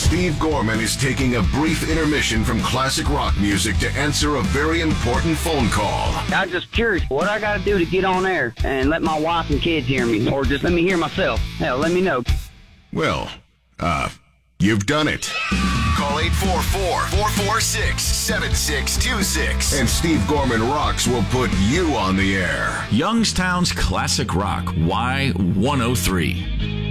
Steve Gorman is taking a brief intermission from classic rock music to answer a very important phone call. I'm just curious what I got to do to get on air and let my wife and kids hear me, or just let me hear myself. Hell, let me know. Well, you've done it. Call 844-446-7626. And Steve Gorman Rocks will put you on the air. Youngstown's Classic Rock, Y103.